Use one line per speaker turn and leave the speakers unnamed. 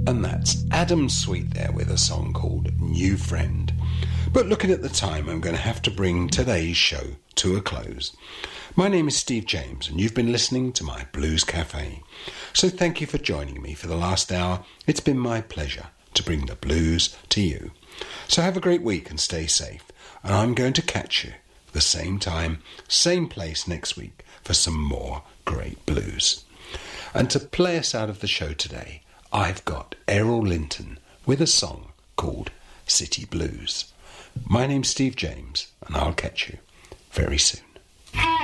And that's Adam Sweet there with a song called New Friend. But looking at the time, I'm going to have to bring today's show to a close. My name is Steve James, and you've been listening to my Blues Cafe. So thank you for joining me for the last hour. It's been my pleasure to bring the blues to you. So have a great week and stay safe. And I'm going to catch you the same time, same place next week for some more great blues. And to play us out of the show today, I've got Errol Linton with a song called City Blues. My name's Steve James, and I'll catch you very soon.